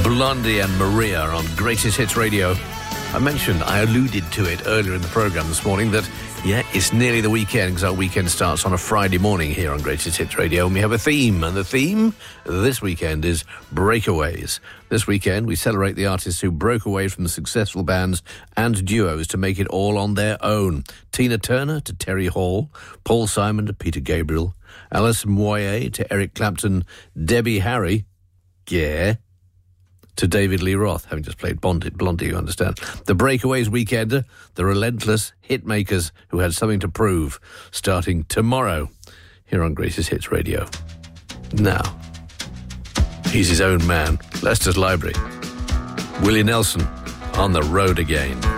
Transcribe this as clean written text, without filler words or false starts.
Blondie and Maria on Greatest Hits Radio. I alluded to it earlier in the programme this morning that, it's nearly the weekend because our weekend starts on a Friday morning here on Greatest Hits Radio, and we have a theme, and the theme this weekend is breakaways. This weekend we celebrate the artists who broke away from the successful bands and duos to make it all on their own. Tina Turner to Terry Hall, Paul Simon to Peter Gabriel, Alice Moyet to Eric Clapton, Debbie Harry, to David Lee Roth, having just played Blondie, you understand. The Breakaways Weekender, the relentless hit makers who had something to prove, starting tomorrow here on Greatest Hits Radio. Now, he's his own man, Leicester's Library. Willie Nelson, On the Road Again.